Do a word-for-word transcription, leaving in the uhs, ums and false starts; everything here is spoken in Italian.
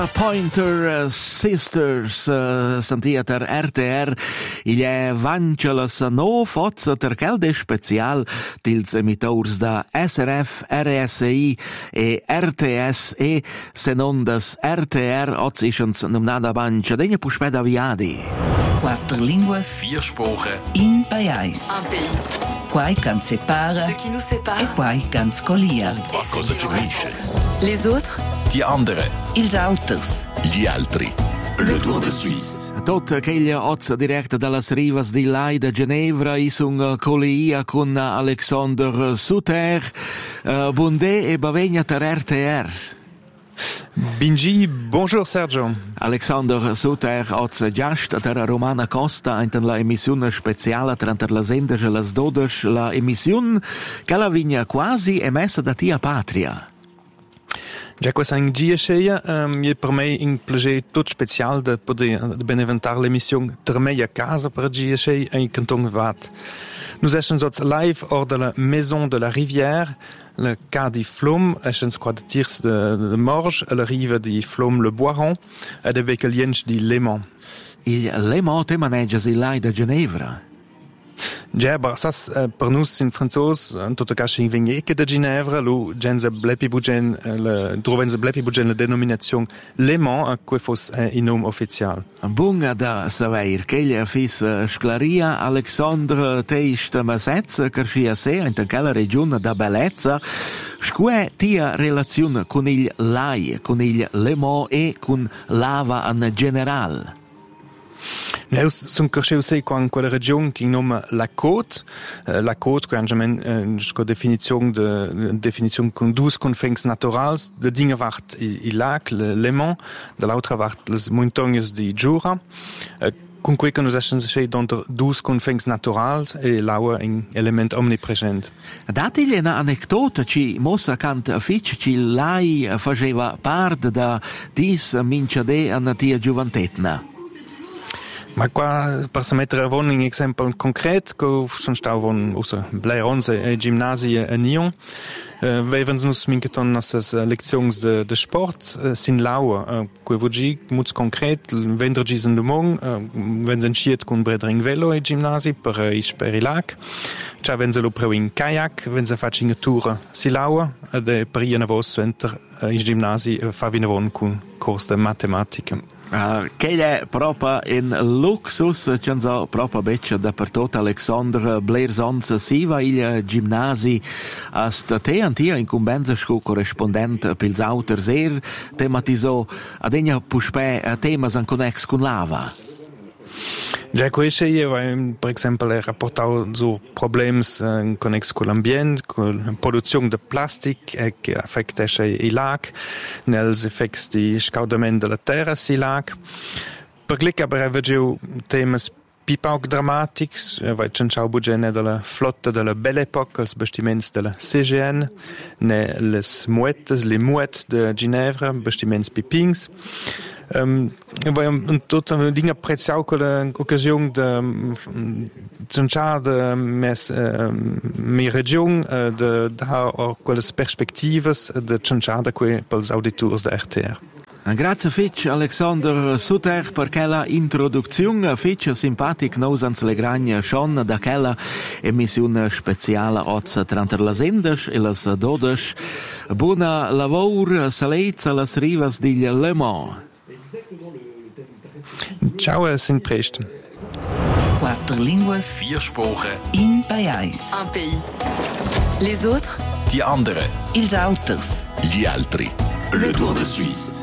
Pointer Sisters uh, sentia R T R il è vancelas no forza ter quel special dils emitors da S R F, R S I e R T S e senondas R T R ozischens numnada bancia degna puspeda viadi. Quattro linguas, vier Sprachen, in pais. Un pays. Quai can separa Ce qui nous sépare. e quai can scolia. qualcosa ci unisce. Les autres. Die andere, Ils auters. Gli altri. Le Tour de Suisse. Tot queglia oz diretta dallas rivas di Lai da Ginevra is un coleia con Alexander Suter, uh, Bundé e Bavegna ter R T R. Bingi, bonjour Sergio. Alexander Suter oz giast ter Romana Costa in la emissione speciale tra la sendege las dodes la emissione che la vigna quasi emessa da tia patria. Già questa in G S E um, è per me un piacere tutto speciale di poter beneventare l'emissione ter me a casa per G S E in Canton Vaud. Nous essen sots live hors de la Maison de la Rivière, le cas di Flom, essen qua de tirs de, de Morge, la rive di Flom le Boiron, e de Becqueliens di Le Mans. Il Le Mans te maneggias il Lai da Ginevra. Ja, aber das äh, per nus in Franzos, in tutta cascia in Vengeke de Ginevra, lu genze blepi bugen, le drovenze blepi bugen la denominazione Le Mans, a cui fos äh, in nome official. Bunga da saver che gli fis sclaria Alexandre teist masez carcia se in quella regione da bellezza sque tia relazione con il Lai, con il Le Mans e con l'Ava in generale. Noi siamo cresciuti in quella regione che si chiama la Côte. Uh, la Côte, che è una definizione, de, definizione con due confins naturali. Da dinge vart il lac, le, le Mans, dall'altra vart le montagne di Jura. Uh, con cui noi siamo stati due confins naturali e l'acqua è un elemento omnipresente. Dategli un'anedota ci mossa cant fitch ci lei faceva parte da dis minciade a tia giovantetna. Ma qua, per se mettere un esempio concreto, che sono stato a Blaironze e Gymnasi a Nyon, avevano nos minketon nossas lezioni de, de sport uh, sin laua, che vuol molto concreto, venerdì in Le Mans, vengono sciet con Bredring Velo e Gymnasi per uh, isperi lac, cioè vengono pro in kayak, vengono faccio una tour si laua, e per iena vos venter uh, in Gymnasi fa vinavon con corso di matematica. Uh, che è proprio in luxus, c'è proprio beccia dappertutto Alexander Blairzons siva il gimnasi a state antia incumbenza scu corrispondente pils auters er tematiso adegna puspe temas an connex con lava. Già questo io, per esempio, ho rapportato su problemi uh, connessi con l'ambiente, con la produzione di plastica che affetta i lac, negli effetti di scaldamento della terra si lac. Per clic aber avevo temi più drammatici, vai c'è bugene della flotta della Belle Époque, els bastiments della C G N, ne les muettes, le muettes de Ginevra, bastiments pipings. Um, um, tot een ding apprezzau quella occasione de cenciar de mes uh, mi region uh, de da quelle perspectives de cenciar da quei pels auditors de R T R. Grazie Fitch Alexander Suter per quella introduzione Fitch simpatic nos ans le gragne schon da quella emissione speciale oz tra las endes e las dodes. Buona lavor salez las rivas di Le Mans. Ciao e sin presto. Quattro linguas, vier Sprachen, in pais. Un pays. Les autres. die andere. Ils auters. Gli altri. Le Tour de Suisse.